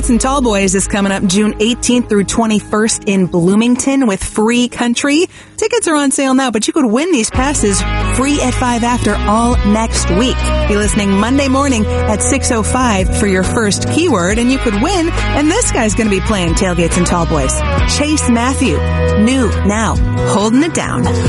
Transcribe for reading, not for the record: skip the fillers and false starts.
Tailgates and Tallboys is coming up June 18th through 21st in Bloomington with Free Country. Tickets are on sale now, but you could win these passes free at 5 after all next week. Be listening Monday morning at 6:05 for your first keyword, and you could win. And this guy's going to be playing Tailgates and Tallboys. Chase Matthew, new now, holding it down.